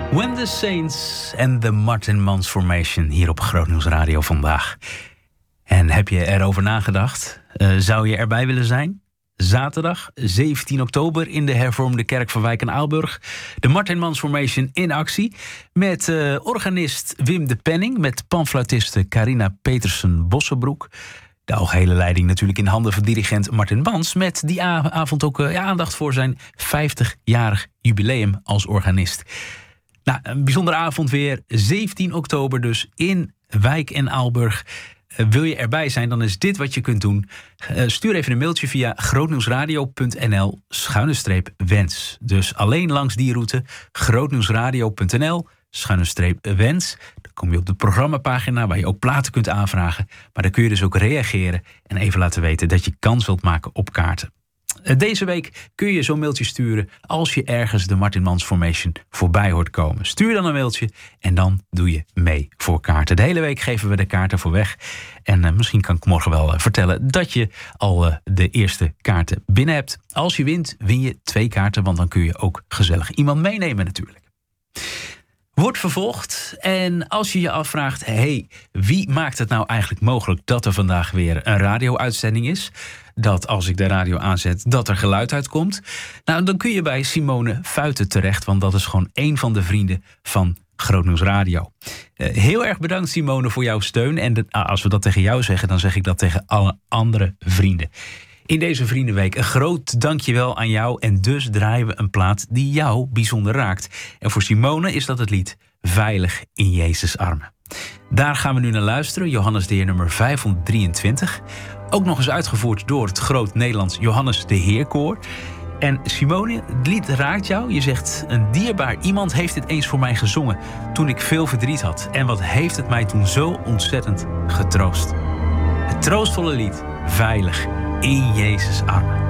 When the Saints en de Martin Mans Formation hier op Groot Nieuws Radio vandaag. En heb je erover nagedacht? Zou je erbij willen zijn? Zaterdag 17 oktober in de hervormde kerk van Wijk en Aalburg. De Martin Mans Formation in actie. Met organist Wim de Penning. Met panfluitiste Carina Petersen-Bossenbroek. De algehele leiding natuurlijk in handen van dirigent Martin Mans. Met die avond ook aandacht voor zijn 50-jarig jubileum als organist. Nou, een bijzondere avond weer. 17 oktober dus in Wijk en Aalburg. Wil je erbij zijn, dan is dit wat je kunt doen. Stuur even een mailtje via grootnieuwsradio.nl/wens. Dus alleen langs die route, grootnieuwsradio.nl/wens. Dan kom je op de programmapagina waar je ook platen kunt aanvragen. Maar dan kun je dus ook reageren en even laten weten dat je kans wilt maken op kaarten. Deze week kun je zo'n mailtje sturen als je ergens de Martin Mans Formation voorbij hoort komen. Stuur dan een mailtje en dan doe je mee voor kaarten. De hele week geven we de kaarten voor weg. En misschien kan ik morgen wel vertellen dat je al de eerste kaarten binnen hebt. Als je wint, win je 2 kaarten, want dan kun je ook gezellig iemand meenemen natuurlijk. Wordt vervolgd. En als je je afvraagt, wie maakt het nou eigenlijk mogelijk dat er vandaag weer een radio-uitzending is? Dat als ik de radio aanzet, dat er geluid uitkomt. Nou, dan kun je bij Simone Fuiten terecht, want dat is gewoon één van de vrienden van Groot Nieuws Radio. Heel erg bedankt, Simone, voor jouw steun. En als we dat tegen jou zeggen, dan zeg ik dat tegen alle andere vrienden. In deze Vriendenweek een groot dankjewel aan jou. En dus draaien we een plaat die jou bijzonder raakt. En voor Simone is dat het lied Veilig in Jezus' armen. Daar gaan we nu naar luisteren. Johannes de Heer nummer 523. Ook nog eens uitgevoerd door het Groot Nederlands Johannes de Heer Koor. En Simone, het lied raakt jou. Je zegt, een dierbaar iemand heeft dit eens voor mij gezongen toen ik veel verdriet had. En wat heeft het mij toen zo ontzettend getroost. Het troostvolle lied, Veilig in Jezus' armen.